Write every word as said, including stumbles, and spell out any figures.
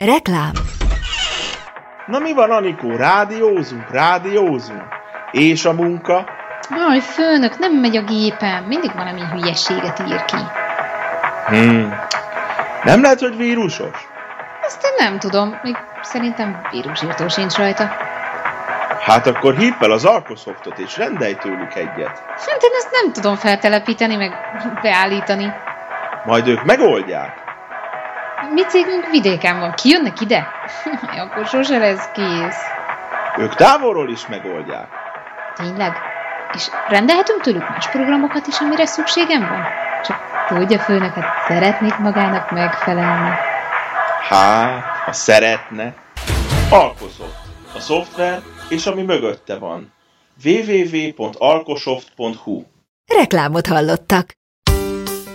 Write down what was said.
Reklám. Na mi van, Anikó? Rádiózunk, rádiózunk. És a munka? Aj, főnök, nem megy a gépem. Mindig valami hülyeséget ír ki. Hmm. Nem lehet, hogy vírusos? Azt én nem tudom. Még szerintem vírusírtó sincs rajta. Hát akkor hívd fel az Alkosoftot és rendelj tőlük egyet. Hát én ezt nem tudom feltelepíteni, meg beállítani. Majd ők megoldják. Mi cégünk vidéken van. Kijönnek ide? Akkor sose lesz kész. Ők távolról is megoldják. Tényleg? És rendelhetünk tőlük más programokat is, amire szükségem van? Csak tudja, főnök, hát szeretnék magának megfelelni. Hát, ha szeretne. Alkosoft. A szoftver és ami mögötte van. double-u double-u double-u pont alkosoft pont hu Reklámot hallottak.